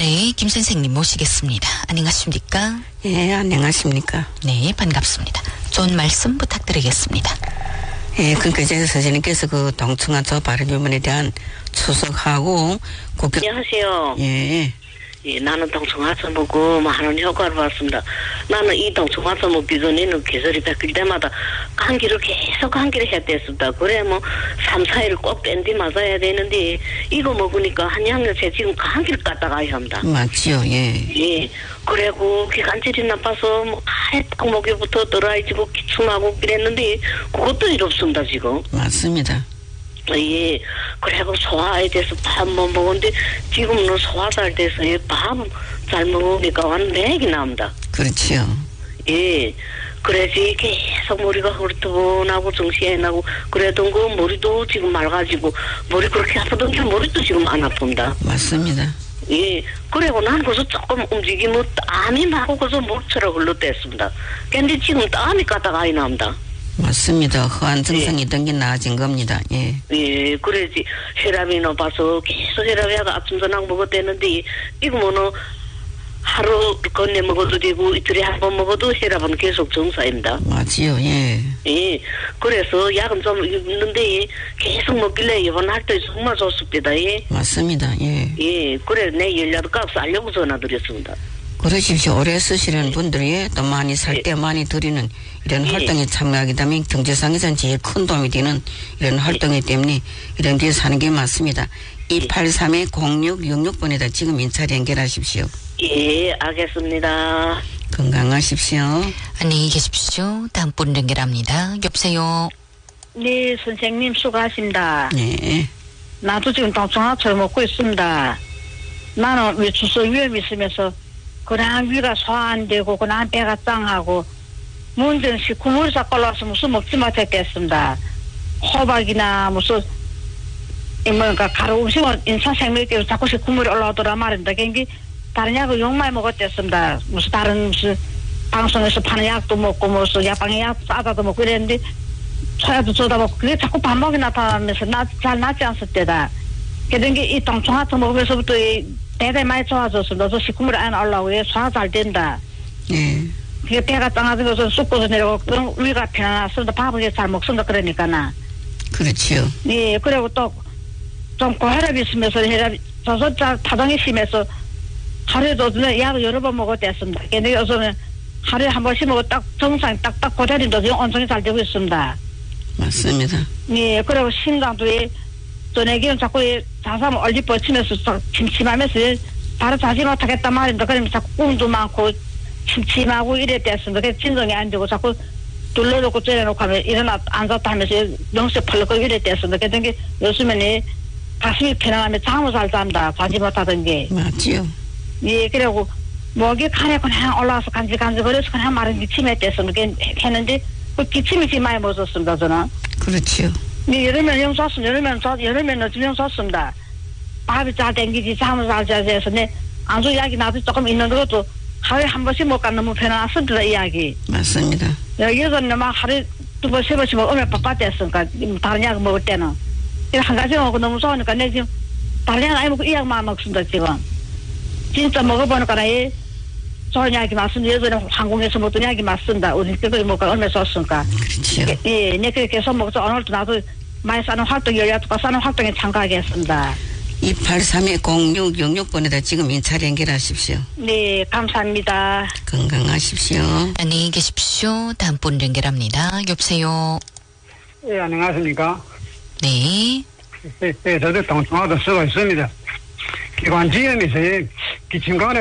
주말에 김 선생님 모시겠습니다. 안녕하십니까? 예, 안녕하십니까? 네, 반갑습니다. 좋은 말씀 부탁드리겠습니다. 예, 그러니까 이제 선생님께서 그 동충하 저 발효변에 대한 추석하고 안녕하세요. 예. 예, 나는 동충하서 먹고 많은 효과를 봤습니다. 나는 이 동충하서 먹기 전에는 계절이 바뀔 때마다 감기를 해야 됐습니다. 그래 뭐 3, 4일 꼭 뺀뒤 맞아야 되는데 이거 먹으니까 한양에서 지금 감기를 갖다가야 합니다. 맞지요, 예. 예. 그래고 기관질이 나빠서 뭐 아예 딱 목에부터 들어와지고 기침하고 그랬는데 그것도 일 없습니다 지금. 맞습니다. 예, 그래고 소화에 대해서 밥 못 먹었는데 지금은 소화 잘 돼서 밥 잘 먹으니까 완전 맥이 납니다. 그렇지요. 예, 그래서 계속 머리가 흐르트분하고 정신이 나고 그랬던 그 머리도 지금 맑아지고 머리 그렇게 아프던 게 머리도 지금 안 아픕니다. 맞습니다. 예, 그리고 난 그래서 조금 움직이면 땀이 나고 그래서 목처럼 흘러댔습니다. 근데 지금 땀이 가다가 안 납니다. 맞습니다. 허한 증상이 있던 게 나아진 겁니다. 예. 예, 그래지 혈압이 높아서 계속 혈압이 아침 저녁 먹었대는데 이거 뭐는 하루 건네 먹어도 되고 이틀에 한 번 먹어도 혈압은 계속 정상입니다. 맞지요, 예. 예, 그래서 약은 좀 있는데 계속 먹길래 이번 할 때 정말 좋습니다. 예. 맞습니다. 예. 예, 그래 내 연락 값 알려고 전화드렸습니다. 그러십시오. 오래 쓰시는 분들이 또 많이 살 때 많이 드리는 이런 활동에 참여하게 되면 경제상에서는 제일 큰 도움이 되는 이런 활동이기 때문에 이런 데서 사는 게 맞습니다. 283-0666번에다 지금 인차를 연결하십시오. 예, 알겠습니다. 건강하십시오. 안녕히 계십시오. 다음 분 연결합니다. 여보세요. 네, 선생님 수고하십니다. 네. 나도 지금 동충하철 먹고 있습니다. 나는 왜 추석 위험이 있으면서 그냥 위가 소화 안 되고 그냥 배가 짱하고 문전시 국물이 자꾸 올라와서 무슨 먹지 못했겠습니다. 호박이나 무슨 뭐니까 가루 음식은 인천 생명기로 자꾸씩 국물이 올라오더라 말입니다. 그게 다른 약을 욕 많이 먹었댔습니다. 무슨 다른 무슨 방송에서 파는 약도 먹고 무슨 야방의 약 싸다도 먹고 이랬는데 소야도 줘다 먹고 그게 자꾸 반복이 나타나면서 잘 낫지 않을 때다. 그런 게 이 동충하철 먹으면서부터 대대 많이 좋아졌습니다. 저 식구물이 안 올라오고 소화 잘 된다. 네. 그게 배가 땅아지고서 쑥고서 내려오고 그런 위가 편안했습니다. 밥을 잘 먹습니다. 그러니까나. 그렇지요. 예, 그리고 또 좀 고혈압이 있으면서 혈압이 저소자 타동이 심해서 하루에도 약을 여러 번 먹었댔습니다. 근데 요즘은 하루에 한 번씩 먹어 딱 정상 딱딱 고자리도 온종일 잘 되고 있습니다. 맞습니다. 예, 그리고 심장도 저녁에는 자꾸 자삼 얼리 뻗치면서 침침하면서 바로 자지 못하겠단 말입니다. 그러면 자꾸 꿈도 많고 침침하고 이랬댔습니다. 그래서 진정이 안 되고 자꾸 둘러놓고 째려놓고 하면 일어나 앉았다 하면서 명세 펄럭거리고 이랬댔습니다. 그랬던 게 요즘에는 가슴이 편안하면 잠을 잘 잡니다. 자지 못하던 게. 맞지요. 예, 그리고 목이 간에 그냥 올라와서 간질간질거려서 그냥 마른 기침이 했댔습니다. 했는데 그 기침이 지금 많이 멎었습니다. 저는. 그렇지요. 네, 여름에는 영 좋습니다. 여름에는 영 좋습니다. 밥이 잘 땡기지, 잠을 잘 자지 해서, 안주 이야기 나도 조금 있는 것도 하루에 한 번씩 먹가 너무 편안했습니다, 이야기. 맞습니다. 여기서는 막 하루에 두 번, 세 번씩 먹으면 바빴댔으니까, 다른 약 먹을 때는. 한 가지 먹고 너무 좋으니까, 내 지금 다른 약 아니 먹고 이 약만 먹습니다, 지금. 진짜 먹어보니까, 좋은 약이 맞습니다. 예전에 항공에서 먹던 약이 맞습니다. 우리 그걸 먹고 얼마나 좋습니까? 그렇지요. 예, 내 그렇게 해서 먹죠. 오늘도 나도 많이 싸는 활동 열려두고 싸는 활동에 참가하겠습니다. 283-0666번에다 지금 인차를 연결하십시오. 네, 감사합니다. 건강하십시오. 안녕히 계십시오. 다음 분 연결합니다. 여보세요. 예, 안녕하십니까. 네. 예, 저도 동충하도 쓰고 있습니다. 기관지염이 있어요. 기침관에